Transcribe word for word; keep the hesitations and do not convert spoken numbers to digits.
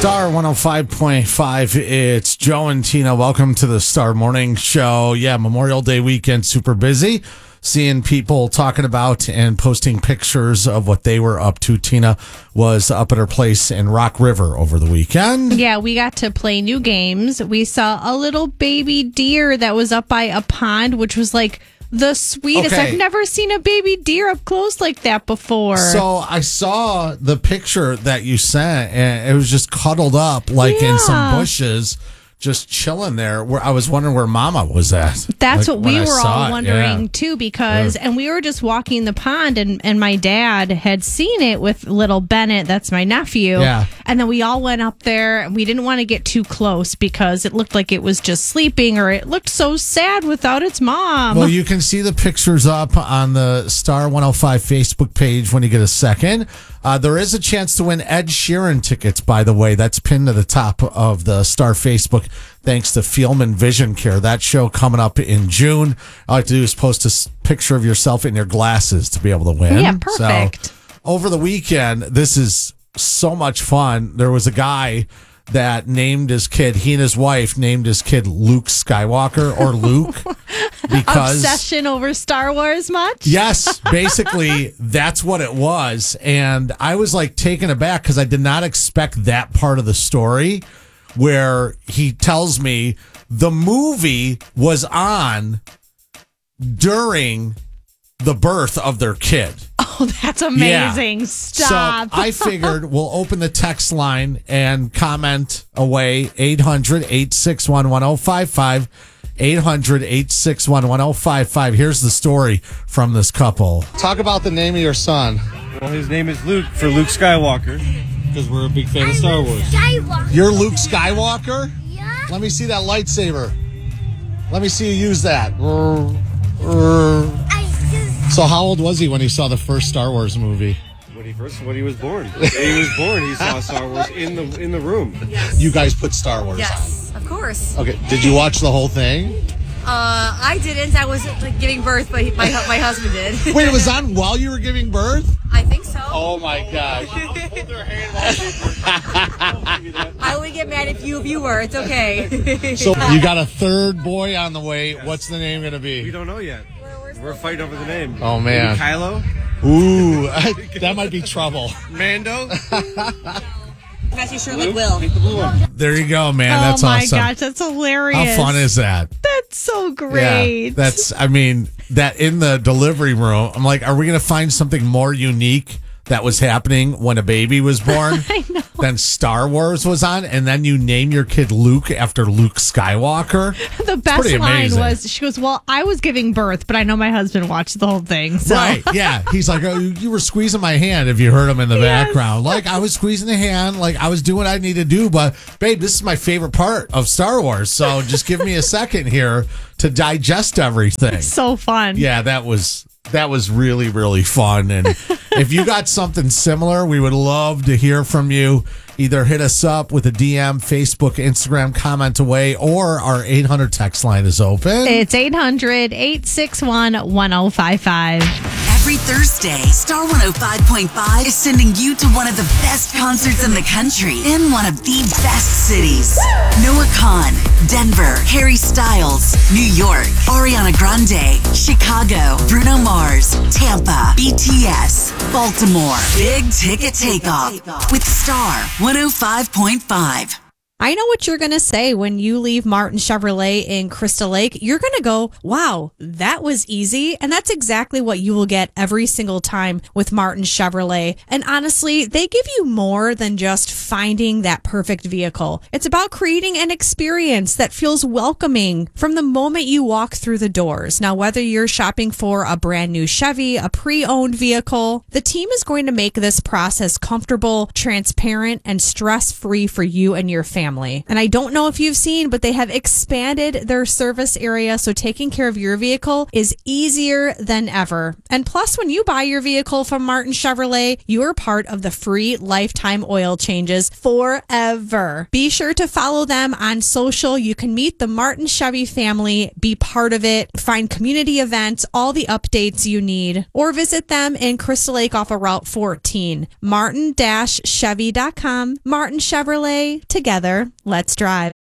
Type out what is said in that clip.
Star one oh five point five. It's Joe and Tina. Welcome to the Star Morning Show. Yeah, Memorial Day weekend, super busy. Seeing people talking about and posting pictures of what they were up to. Tina was up at her place in Rock River over the weekend. Yeah, we got to play new games. We saw a little baby deer that was up by a pond, which was like the sweetest. Okay. I've never seen a baby deer up close like that before. So I saw the picture that you sent, and it was just cuddled up like Yeah. in some bushes, just chilling there. Where I was wondering where Mama was at. That's like, what we when I were saw all it. wondering Yeah. too, because, Yeah. and we were just walking the pond, and, and my dad had seen it with little Bennett, that's my nephew. Yeah. And then we all went up there, and we didn't want to get too close because it looked like it was just sleeping, or it looked so sad without its mom. Well, you can see the pictures up on the Star one oh five Facebook page when you get a second. Uh, there is a chance to win Ed Sheeran tickets, by the way. That's pinned to the top of the Star Facebook, thanks to Fielman Vision Care. That show coming up in June. All I like to do is post a s- picture of yourself in your glasses to be able to win. Yeah, perfect. So, over the weekend, this is so much fun. There was a guy that named his kid, he and his wife named his kid Luke Skywalker or Luke because Obsession over Star Wars much? yes, basically that's what it was. And I was like taken aback because I did not expect that part of the story where he tells me the movie was on during the birth of their kid. Oh, that's amazing. Yeah. Stop. So I figured we'll open the text line and comment away eight hundred, eight six one, one oh five five. eight hundred, eight six one, one oh five five. Here's the story from this couple. Talk about the name of your son. Well, his name is Luke for Luke Skywalker because we're a big fan of Star Wars. Skywalker. You're Luke Skywalker? Yeah. Let me see that lightsaber. Let me see you use that. Uh, uh. I just. So how old was he when he saw the first Star Wars movie? When he first, when he was born, the day he was born, he saw Star Wars in the in the room. Yes. You guys put Star Wars Yes, of course. on. Okay, did you watch the whole thing? Uh, I didn't. I wasn't like, giving birth, but he, my my husband did. Wait, it was on while you were giving birth? I think so. Oh my gosh. I only get mad if you if you were. It's okay. So you got a third boy on the way. What's the name going to We be? don't know yet. We're fighting over the name. Oh, man. Maybe Kylo, Ooh, that might be trouble. Mando. Matthew Sherlock will. Take the blue one. There you go, man. oh That's my awesome. gosh, that's hilarious. How fun is that? That's so great. Yeah, that's, I mean, that in the delivery room, I'm like, are we going to find something more unique that was happening when a baby was born I know. than Star Wars was on? And then you name your kid Luke after Luke Skywalker? The best pretty line amazing. was, she goes, well, I was giving birth, but I know my husband watched the whole thing. So. Right, yeah. He's like, oh, you were squeezing my hand if you heard him in the Yes. background. Like, I was squeezing the hand, like, I was doing what I need to do. But, babe, this is my favorite part of Star Wars. So just give me a second here to digest everything. So fun. Yeah, that was that was really, really fun. And if you got something similar, we would love to hear from you. Either hit us up with a D M, Facebook, Instagram, comment away, or our eight hundred text line is open. It's eight hundred, eight six one, one oh five five. Every Thursday, Star one oh five point five is sending you to one of the best concerts in the country in one of the best cities. Noah Kahan, Denver, Harry Styles, New York, Ariana Grande, Chicago, Bruno Mars, Tampa, B T S, Baltimore. Big ticket takeoff with Star one oh five point five. I know what you're going to say when you leave Martin Chevrolet in Crystal Lake. You're going to go, wow, that was easy. And that's exactly what you will get every single time with Martin Chevrolet. And honestly, they give you more than just finding that perfect vehicle. It's about creating an experience that feels welcoming from the moment you walk through the doors. Now, whether you're shopping for a brand new Chevy, a pre-owned vehicle, the team is going to make this process comfortable, transparent, and stress-free for you and your family. family. And I don't know if you've seen, but they have expanded their service area, so taking care of your vehicle is easier than ever. And plus, when you buy your vehicle from Martin Chevrolet, you are part of the free lifetime oil changes forever. Be sure to follow them on social. You can meet the Martin Chevy family, be part of it, find community events, all the updates you need, or visit them in Crystal Lake off of Route fourteen. martin dash chevy dot com. Martin Chevrolet. Together, let's drive.